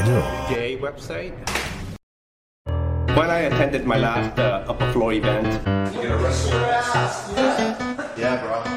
do. Gay website. When I attended my last upper floor event. You gonna wrestle your ass? Yeah, bro.